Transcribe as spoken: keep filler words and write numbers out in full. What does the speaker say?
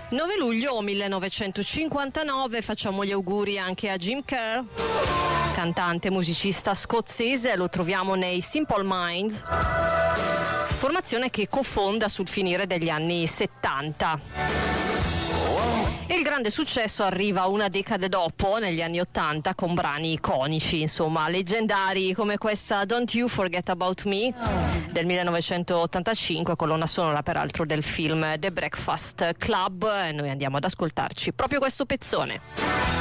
nove luglio millenovecentocinquantanove, facciamo gli auguri anche a Jim Kerr, cantante, musicista scozzese, lo troviamo nei Simple Minds, formazione che cofonda sul finire degli anni settanta. Il grande successo arriva una decade dopo, negli anni ottanta, con brani iconici, insomma, leggendari come questa Don't You Forget About Me del millenovecentottantacinque, colonna sonora peraltro del film The Breakfast Club, e noi andiamo ad ascoltarci proprio questo pezzone.